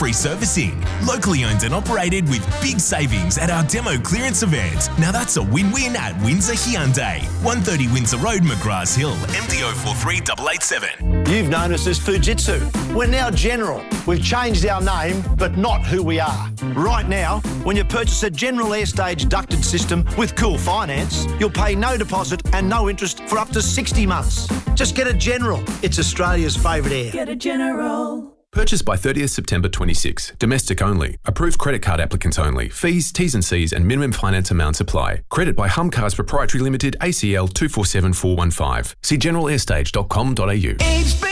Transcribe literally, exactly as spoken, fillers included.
free servicing. Locally owned and operated with big savings at our demo clearance event. Now that's a win-win at Windsor Hyundai. one thirty Windsor Road, McGrath Hill, M D O four three eight eight seven. You've known us as Fujitsu. We're now General. We've changed our name, but not who we are. Right now, when you purchase a General Airstage ducted system with Cool Finance, you'll pay no deposit and no interest for up to sixty months. Just get a General. It's Australia's favourite air. Get a General. Purchased by thirtieth September twenty-six. Domestic only. Approved credit card applicants only. Fees, T's and C's and minimum finance amounts apply. Credit by Humcars Proprietary Limited, A C L two four seven four one five. See general airstage dot com dot a u.